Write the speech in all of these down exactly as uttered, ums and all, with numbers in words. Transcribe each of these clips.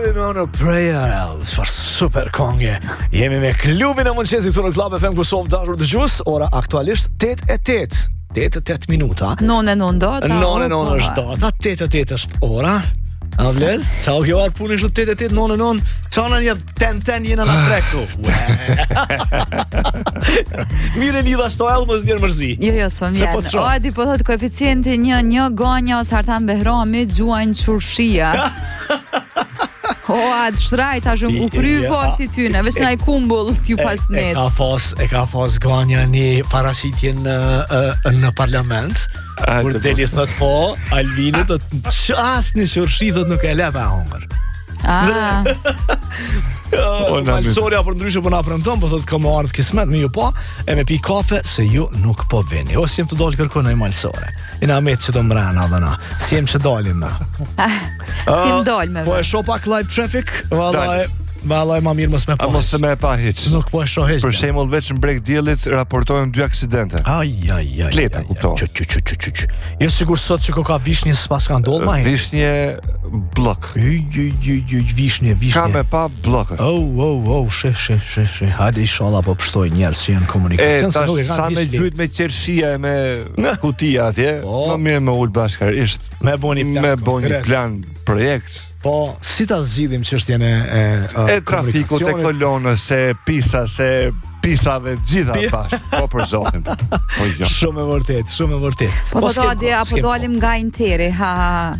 Në prayer, çfarë super kongje. Jemi me klubin e mëngjesit këtu në Club F M ku sot dashur dëgjues, ora aktualisht tetë e tetë. tetë e tetë minuta. None non data. None non është data, tetë e tetë është ora. A vlen? Ciao që var punë është tetë e tetë none non. Ciao në një ten ten jena në trek këtu. Mire lidha sto elmës njërë mërzi. Jo, jo, s'po mjen. O, adi po thot koeficienti një një gonja ose Artan Behrami gjuajnë qurshia. O, atë shtrajt, ashtë u kry vakti tyne, veç na i kumbull t'ju pas net. E ka fos, e ka fos ganja një parashitje në, në parlament, kur deli thët po, Alvini thët qas një qërshi thët nuk e leve a hongër. Ah. Malsoria për ndryshe për na premton, po thot kam ardhë kismet me ju po, e me pi kafe se ju nuk po vini. O, si jem të dalë kërkoj në i malsore. I na met që të mrena dhe na. Si jem që dalim na. Si jem dalë me. Po e shoh pak live traffic, vallaj, vallaj ma mirë mos me pa. A mos se me pa hiç. Nuk po e shoh hiç. Për shembull veç në breg diellit raportojmë dy aksidente. Ai ai ai. Kleta, kuptoj. Çu çu çu çu. Jo sigur sot që ka vishnje s'pas ka ndodhur më. Vishnje blok. Ju ju ju ju vishnje, vishnje. Ka me pa blokë. Oh oh oh, she she she she. Hajde inshallah po pshtoj njerëz që janë komunikacion se nuk e kanë. Sa me gjujt me qershia e me kutia atje, më mirë me ul bashkërisht. Me boni plan. Me boni plan projekt. Po, si ta zgjidhim çështjen e e, e trafikut, e kolonës, e pisa, se pisave gjitha bash. Po për zotin. Po jo. Shumë e vërtet, shumë e vërtet. Po do di apo dalim nga interi, ha.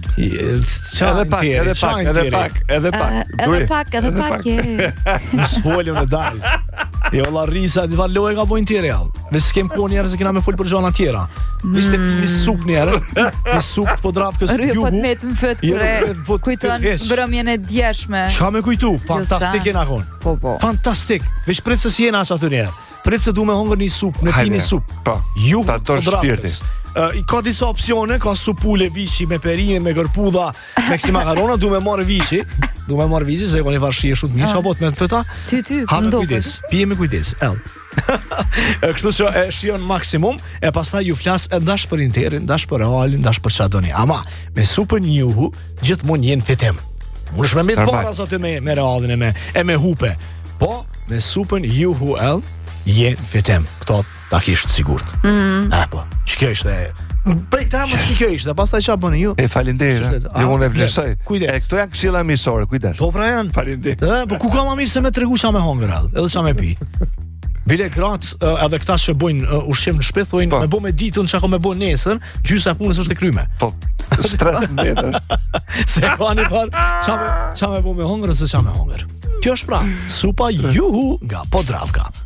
Edhe pak, edhe pak, edhe pak, edhe pak. Edhe pak, edhe pak. Mos folëm në dal. Jo la risa di valloje ka bojnë tjere jall. Dhe s'kem ko njerë se kena me fol për gjona tjera. Viste një sup njerë. Një sup po drap kësë juhu. Rrë po të metë më fëtë kure kujton brëmjen e djeshme. Qa me kujtu? Fantastik jena kon. Po po. Fantastik. Veç pritë se si jena që atë njerë. Pritë se du me hongër një sup, me pi një sup. Po, juhu ta po drapës. Uh, ka disa opsione, ka supule vici me perine, me gërpudha, me kësi makarona, du me marrë vici, du me marrë vici, se e koni farshie shumë mirë, që bot me të fëta, ty, ty, ha me kujdes, pije me kujdes, el. Kështu që e shion maksimum, e pastaj ju flas e ndash për Interin, ndash për Realin, ndash për çadoni. Ama, me supën juhu, gjithmonë jenë fitim. Unë është me mitë para sa të me, me Realin e me, e me hupe. Po, me supën juhu el, jenë fitim. Këto ta kishtë sigurt. Mm. E po, që kjo ishte prej temës që kjo ishte, pas taj qa bëni ju. E falinderë, ju unë e vlerësoj. Kujdes. E këto janë këshilla misore, kujdes. Po pra janë. Falinderë. Po ku ka ma mirë se me tregu qa me hongër edhe, edhe qa me pi. Bile gratë, edhe këta që bojnë ushqim në shpith, thojnë me bo me ditën që ka me bo nesër, gjysa punës është e kryme. Po, stres në vetë është. Se ka një parë, qa me, qa me bo me hongër ose qa me hongër. Kjo është pra, supa juhu nga Podravka.